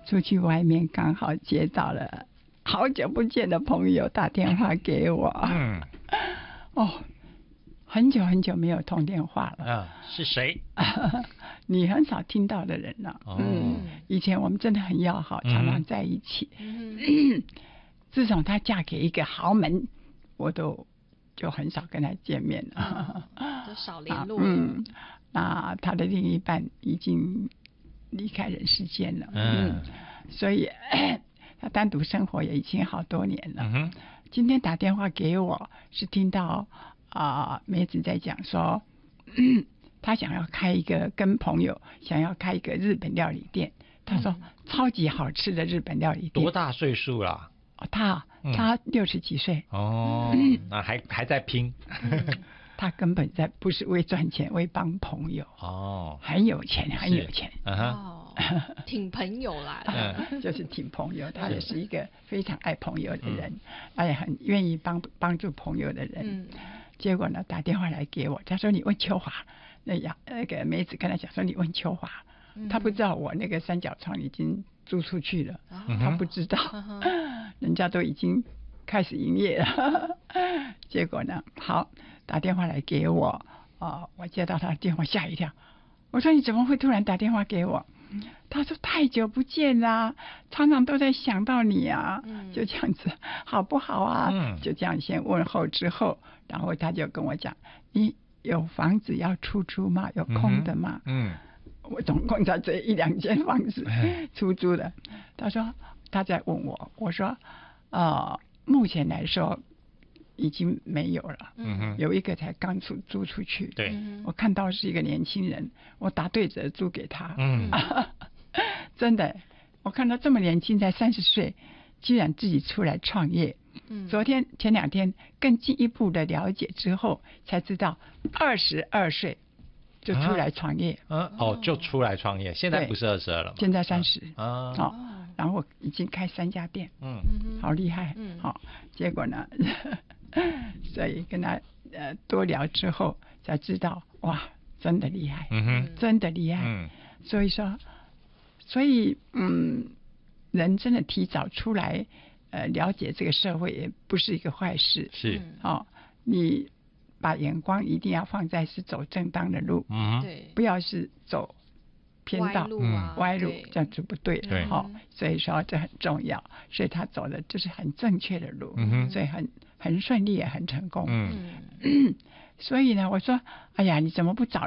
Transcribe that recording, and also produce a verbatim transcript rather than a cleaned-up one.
出去外面刚好接到了好久不见的朋友打电话给我。嗯，哦，很久很久没有通电话了。 啊，是谁？ 你很少听到的人了。哦、嗯，以前我们真的很要好，常常在一起。嗯，自从她嫁给一个豪门，我都就很少跟她见面了， 嗯、就少联络了。 嗯，那她的另一半已经离开人世间了。嗯，嗯所以她单独生活也已经好多年了。嗯、今天打电话给我是听到啊、呃、梅子在讲说。嗯他想要开一个，跟朋友想要开一个日本料理店。他说、嗯、超级好吃的日本料理店。 多大岁数啦？ 哦、他他六十几岁。 哦，嗯、那还还在拼。 嗯、他根本在不是为赚钱，为帮朋友。哦，很有钱，很有钱。 哦，挺朋友啦。 嗯，就是挺朋友。他也是一个非常爱朋友的人，他也很愿意帮帮助朋友的人。嗯，结果呢，打电话来给我，他说：“你问秋华。”那呀，那个梅子跟他讲说：“你问秋华。嗯”他不知道我那个三角窗已经租出去了，嗯、他不知道，嗯、人家都已经开始营业了。结果呢，好打电话来给我，啊、呃，我接到他的电话，吓一跳。我说：“你怎么会突然打电话给我？”嗯、他说：“太久不见啦，常常都在想到你啊。嗯”就这样子，好不好啊？嗯、就这样先问候之后，然后他就跟我讲：“你。”有房子要出租吗？有空的吗？嗯，嗯我总共在这一两间房子出租的。他说他在问我，我说呃，目前来说已经没有了。嗯有一个才刚出租出去。对，我看到是一个年轻人，我打对折租给他。嗯，真的，我看到这么年轻，才三十岁，居然自己出来创业。嗯，昨天前两天更进一步的了解之后，才知道二十二岁就出来创业。 嗯、啊啊、哦，就出来创业，现在不是二十二了吗？ 现在三十啊。 哦，然后已经开三家店。嗯，好厉害。嗯，好、哦，结果呢，所以跟他呃多聊之后，才知道哇，真的厉害。嗯哼，真的厉害。嗯，所以说，所以嗯，人真的提早出来。呃，了解这个社会也不是一个坏事。 是， 哦，你把眼光一定要放在是走正当的路，嗯，对，不要是走偏道、 歪路啊， 歪路这样子不对。对，好、哦，所以说这很重要。所以他走的就是很正确的路，嗯、所以很很顺利也很成功。嗯，所以呢，我说，哎呀，你怎么不早